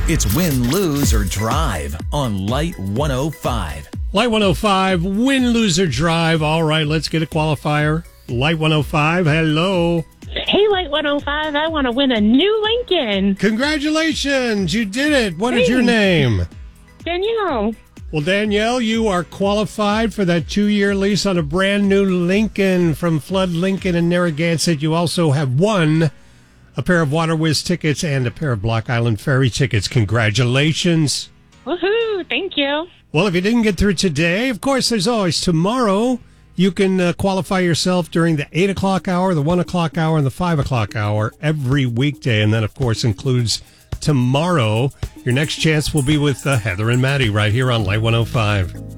It's win, lose, or drive on Light 105. Light 105, win, lose, or drive. All right, let's get a qualifier. Light 105, hello. Hey, Light 105, I want to win a new Lincoln. Congratulations, you did it. What is your name? Danielle. Well, Danielle, you are qualified for that 2-year lease on a brand new Lincoln from Flood Lincoln in Narragansett. You also have won a pair of Water Whiz tickets and a pair of Block Island Ferry tickets. Congratulations. Woohoo, thank you. Well, if you didn't get through today, of course, there's always tomorrow. You can qualify yourself during the 8 o'clock hour, the 1 o'clock hour, and the 5 o'clock hour every weekday. And that, of course, includes tomorrow. Your next chance will be with Heather and Maddie right here on Light 105.